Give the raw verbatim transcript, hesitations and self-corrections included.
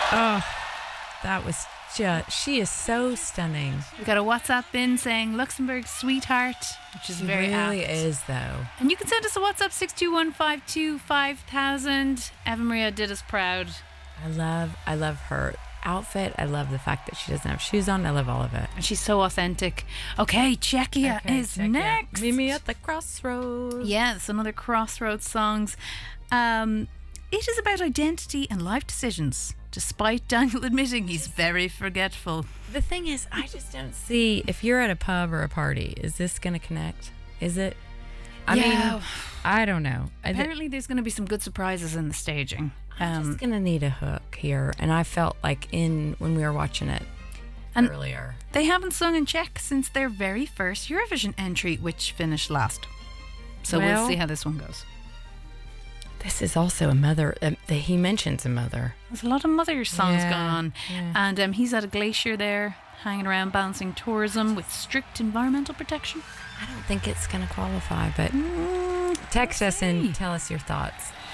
Oh, that was just, she is so stunning. We got a WhatsApp in saying Luxembourg sweetheart, which is She very really apt. is, though. And you can send us a WhatsApp six two one five two five thousand. Eva Maria did us proud. I love, I love her outfit. I love the fact that she doesn't have shoes on. I love all of it. And she's so authentic. Okay, Czechia Okay, is check it. next. Meet me at the crossroads. Yes, another Crossroads songs. Um, it is about identity and life decisions, despite Daniel admitting he's very forgetful. The thing is, I just don't see, if you're at a pub or a party, is this going to connect? Is it? I Yeah. mean, I don't know. I th- Apparently there's going to be some good surprises in the staging. I'm Um, just going to need a hook here. And I felt like in when we were watching it And- earlier. They haven't sung in Czech since their very first Eurovision entry, which finished last. So Well- we'll see how this one goes. This is also a mother. Um, the, he mentions a mother. There's a lot of mother songs Yeah, going on. yeah. And um, he's at a glacier there, hanging around balancing tourism with strict environmental protection. I don't think it's going to qualify, but Mm, text we'll us see. and tell us your thoughts.